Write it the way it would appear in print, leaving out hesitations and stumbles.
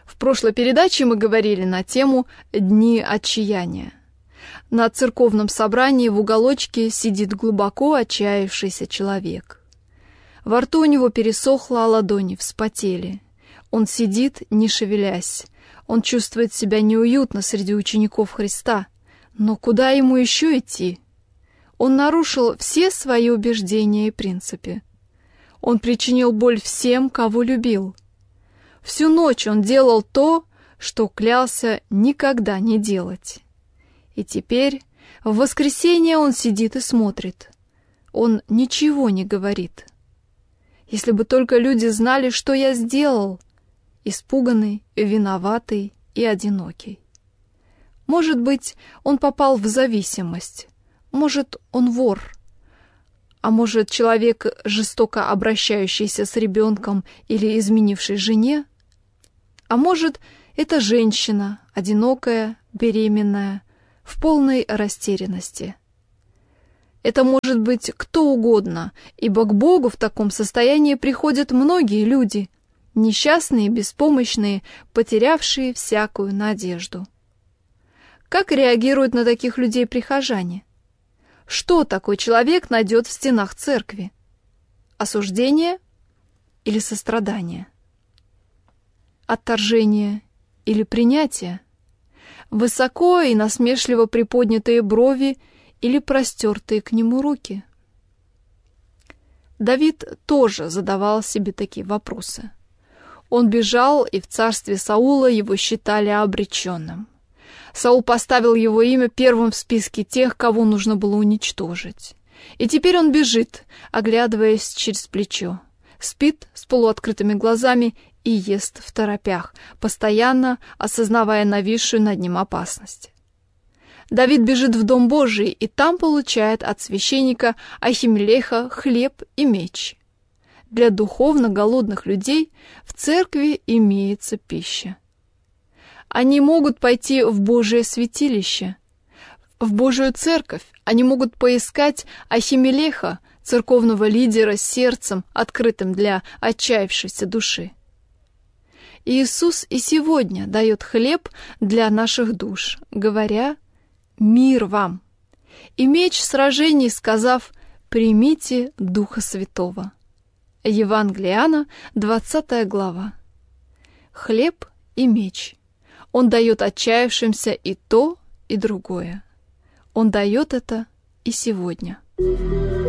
В прошлой передаче мы говорили на тему «Дни отчаяния». На церковном собрании в уголочке сидит глубоко отчаявшийся человек. Во рту у него пересохло, а ладони вспотели. Он сидит, не шевелясь. Он чувствует себя неуютно среди учеников Христа. Но куда ему еще идти? Он нарушил все свои убеждения и принципы. Он причинил боль всем, кого любил. Всю ночь он делал то, что клялся никогда не делать. И теперь, в воскресенье, он сидит и смотрит. Он ничего не говорит. Если бы только люди знали, что я сделал, испуганный, виноватый и одинокий. Может быть, он попал в зависимость. Может, он вор. А может, человек, жестоко обращающийся с ребенком или изменивший жене? А может, это женщина, одинокая, беременная, в полной растерянности. Это может быть кто угодно, ибо к Богу в таком состоянии приходят многие люди, несчастные, беспомощные, потерявшие всякую надежду. Как реагируют на таких людей прихожане? Что такой человек найдет в стенах церкви? Осуждение или сострадание? Отторжение или принятие? Высоко и насмешливо приподнятые брови или простертые к нему руки? Давид тоже задавал себе такие вопросы. Он бежал, и в царстве Саула его считали обреченным. Саул поставил его имя первым в списке тех, кого нужно было уничтожить. И теперь он бежит, оглядываясь через плечо, спит с полуоткрытыми глазами и ест второпях, постоянно осознавая нависшую над ним опасность. Давид бежит в Дом Божий и там получает от священника Ахимелеха хлеб и меч. Для духовно голодных людей в церкви имеется пища. Они могут пойти в Божие святилище, в Божию церковь. Они могут поискать Ахимелеха, церковного лидера с сердцем, открытым для отчаявшейся души. Иисус и сегодня дает хлеб для наших душ, говоря: «Мир вам!» и меч в сражении, сказав: «Примите Духа Святого». Евангелие Иоанна, 20 глава. Хлеб и меч. Он дает отчаявшимся и то, и другое. Он дает это и сегодня.